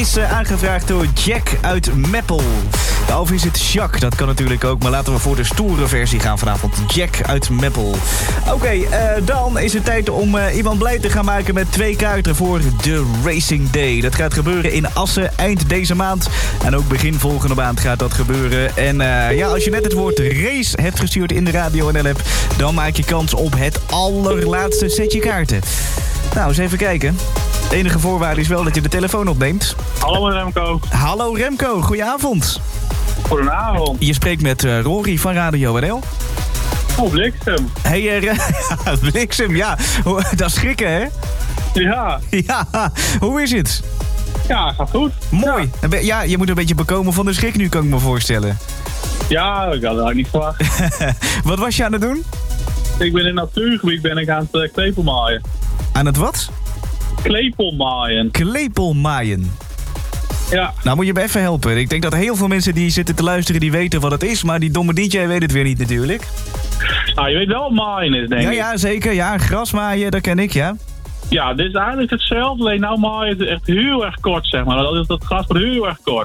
Is aangevraagd door Jack uit Meppel. Of is het Jacques? Dat kan natuurlijk ook, maar laten we voor de stoere versie gaan vanavond. Jack uit Meppel. Oké, dan is het tijd om iemand blij te gaan maken met 2 kaarten voor de Racing Day. Dat gaat gebeuren in Assen eind deze maand. En ook begin volgende maand gaat dat gebeuren. En als je net het woord race hebt gestuurd in de Radio NL-app, dan maak je kans op het allerlaatste setje kaarten. Nou, eens even kijken. De enige voorwaarde is wel dat je de telefoon opneemt. Hallo Remco. Hallo Remco, goedenavond. Goedenavond. Je spreekt met Rory van Radio NL. Oh, Bliksem. Hey, Bliksem, ja. Dat is schrikken, hè? Ja. Ja, hoe is het? Ja, gaat goed. Mooi. Ja, je moet een beetje bekomen van de schrik nu, kan ik me voorstellen. Ja, ik had het eigenlijk niet verwacht. Wat was je aan het doen? Ik ben in het natuurgebied aan het klepelmaaien. Aan het wat? Klepelmaaien. Klepelmaaien. Ja. Nou, moet je me even helpen. Ik denk dat heel veel mensen die zitten te luisteren, die weten wat het is. Maar die domme DJ weet het weer niet natuurlijk. Nou, je weet wel wat maaien is, denk ik. Ja, zeker. Ja, grasmaaien, dat ken ik, ja. Ja, dit is eigenlijk hetzelfde. Alleen nou maaien het echt heel erg kort, zeg maar. Dat gras wordt heel erg kort.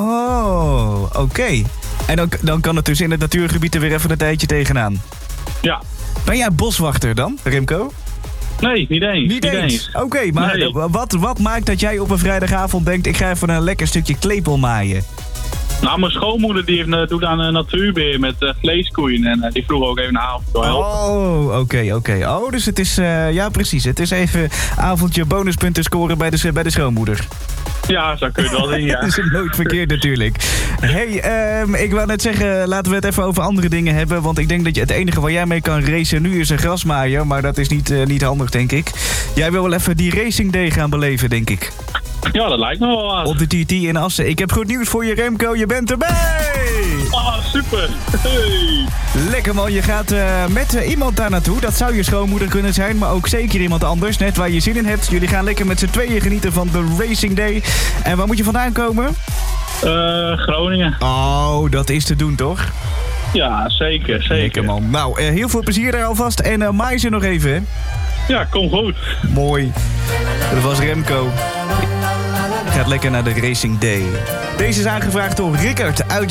Oh, oké. En dan kan het dus in het natuurgebied er weer even een tijdje tegenaan. Ja. Ben jij boswachter dan, Remco? Nee, niet eens. Niet eens? Oké, maar nee. Wat maakt dat jij op een vrijdagavond denkt, ik ga even een lekker stukje klepel maaien? Nou, mijn schoonmoeder die doet aan natuurbeheer met vleeskoeien. En die vroeg ook even een avond door helpen. Oh, oké. Oh, dus het is, ja precies. Het is even avondje bonuspunten scoren bij de schoonmoeder. Ja, zo kun je het wel zien, ja. Dat is nooit verkeerd natuurlijk. Hey, ik wou net zeggen, laten we het even over andere dingen hebben. Want ik denk dat het enige waar jij mee kan racen nu is een grasmaaier. Maar dat is niet handig, denk ik. Jij wil wel even die Racing Day gaan beleven, denk ik. Ja, dat lijkt me wel wat. Op de TT in Assen. Ik heb goed nieuws voor je, Remco. Je bent erbij! Ah, super. Hey. Lekker man, je gaat met iemand daar naartoe. Dat zou je schoonmoeder kunnen zijn, maar ook zeker iemand anders. Net waar je zin in hebt. Jullie gaan lekker met z'n tweeën genieten van de Racing Day. En waar moet je vandaan komen? Groningen. Oh, dat is te doen toch? Ja, zeker. Lekker man. Nou, heel veel plezier daar alvast. En maai ze nog even, hè? Ja, kom goed. Mooi. Dat was Remco. Gaat lekker naar de Racing Day. Deze is aangevraagd door Rickert uit